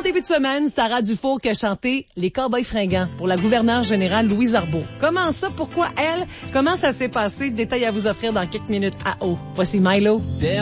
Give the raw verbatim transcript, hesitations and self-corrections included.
début de semaine, Sarah Dufour qui a chanté Les Cowboys fringants pour la gouverneure générale Louise Arbault. Comment ça? Pourquoi elle? Comment ça s'est passé? Détail à vous offrir dans quelques minutes à eau. Voici Milo.